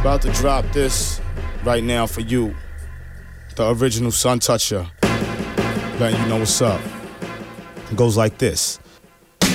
About to drop this right now for you. The original Sun Toucher. Letting you know what's up. It goes like this.